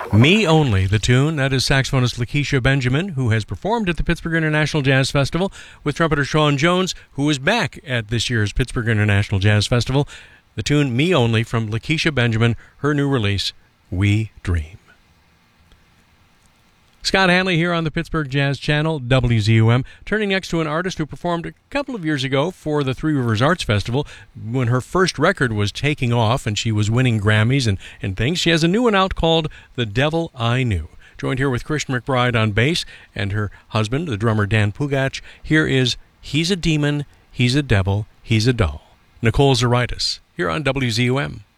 Me Only, the tune. That is saxophonist Lakeisha Benjamin, who has performed at the Pittsburgh International Jazz Festival with trumpeter Sean Jones, who is back at this year's Pittsburgh International Jazz Festival. The tune Me Only from Lakeisha Benjamin, her new release, We Dream. Scott Hanley here on the Pittsburgh Jazz Channel, WZUM, turning next to an artist who performed a couple of years ago for the Three Rivers Arts Festival when her first record was taking off and she was winning Grammys and things. She has a new one out called The Devil I Knew. Joined here with Christian McBride on bass and her husband, the drummer Dan Pugach. Here is He's a Demon, He's a Devil, He's a Doll. Nicole Zaritis here on WZUM.